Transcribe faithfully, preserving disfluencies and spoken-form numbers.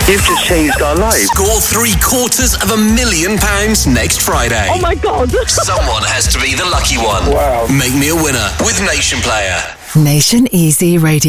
You've just changed our lives. Score three quarters of a million pounds next Friday. Oh my God. Someone has to be the lucky one. Wow. Make me a winner with Nation Player. Nation Easy Radio.